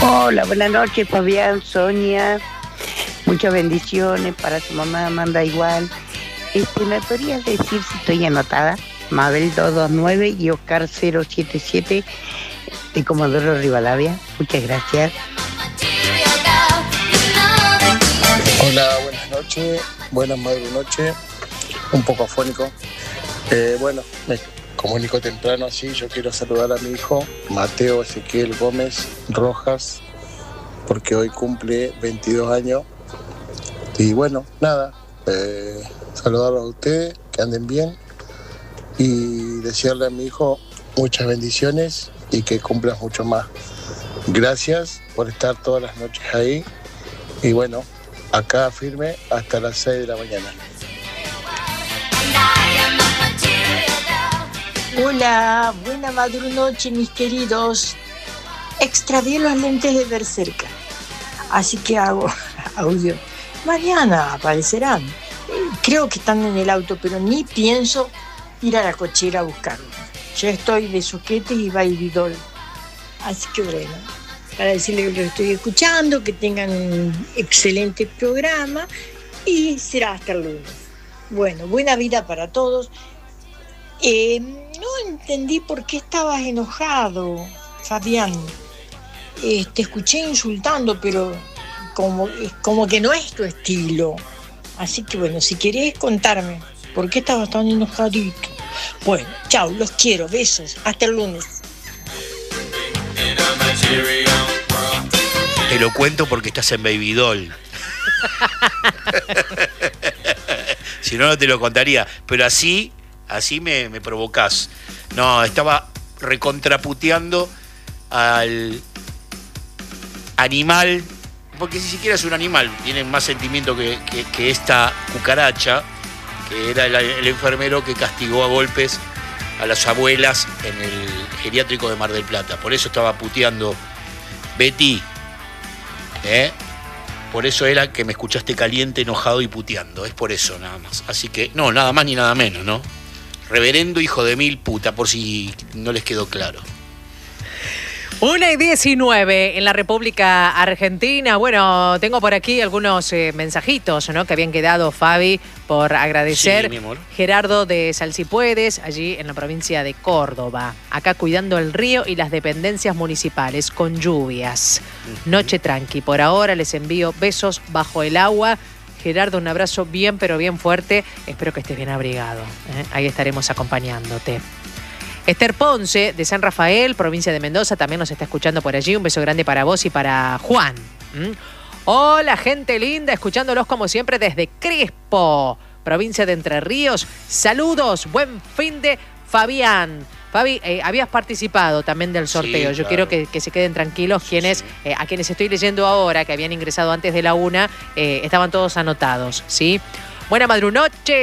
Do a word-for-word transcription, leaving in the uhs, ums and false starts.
Hola, buenas noches, Fabián, Sonia. Muchas bendiciones para su mamá, Amanda igual. Este, ¿me podrías decir si estoy anotada? Mabel doscientos veintinueve y Oscar cero siete siete de Comodoro Rivadavia. Muchas gracias. Hola, buenas noches, buenas madrugadas noches, un poco afónico. Eh, bueno, me comunico temprano así, yo quiero saludar a mi hijo Mateo Ezequiel Gómez Rojas, porque hoy cumple veintidós años. Y bueno, nada, eh, saludarlos a ustedes, que anden bien, y desearle a mi hijo muchas bendiciones y que cumpla mucho más. Gracias por estar todas las noches ahí, y bueno, acá firme hasta las seis de la mañana. Hola, buena madrunoche, mis queridos. Extravié los lentes de ver cerca, así que hago audio. Mañana aparecerán. Creo que están en el auto, pero ni pienso ir a la cochera a buscarlos. Yo estoy de soquete y bailidol. Así que bueno, para decirles que los estoy escuchando, que tengan un excelente programa y será hasta el lunes. Bueno, buena vida para todos. Eh, no entendí por qué estabas enojado, Fabián. Eh, te escuché insultando, pero como, como que no es tu estilo. Así que bueno, si querés contarme por qué estabas tan enojadito. Bueno, chao, los quiero, besos, hasta el lunes. Te lo cuento porque estás en Baby Doll. Si no, no te lo contaría. Pero así, así me, me provocás. No, estaba recontraputeando al animal, porque ni siquiera es un animal, tiene más sentimiento que, que, que esta cucaracha, que era el, el enfermero que castigó a golpes a las abuelas en el geriátrico de Mar del Plata. Por eso estaba puteando Betty, ¿eh? Por eso era que me escuchaste caliente, enojado y puteando. Es por eso nada más. Así que, no, nada más ni nada menos, ¿no? Reverendo hijo de mil puta, por si no les quedó claro. una y diecinueve en la República Argentina. Bueno, tengo por aquí algunos eh, mensajitos, ¿no?, que habían quedado, Fabi, por agradecer. Sí, mi amor. Gerardo de Salsipuedes, allí en la provincia de Córdoba. Acá cuidando el río y las dependencias municipales con lluvias. Uh-huh. Noche tranqui. Por ahora les envío besos bajo el agua. Gerardo, un abrazo bien, pero bien fuerte. Espero que estés bien abrigado, ¿eh? Ahí estaremos acompañándote. Esther Ponce, de San Rafael, provincia de Mendoza, también nos está escuchando por allí. Un beso grande para vos y para Juan. ¿Mm? Hola, gente linda, escuchándolos como siempre desde Crespo, provincia de Entre Ríos. Saludos, buen fin de Fabián. Fabi, eh, habías participado también del sorteo. Sí, Yo claro. quiero que, que se queden tranquilos quienes, sí. eh, a quienes estoy leyendo ahora, que habían ingresado antes de la una, eh, estaban todos anotados, ¿sí? Buena madrunoche.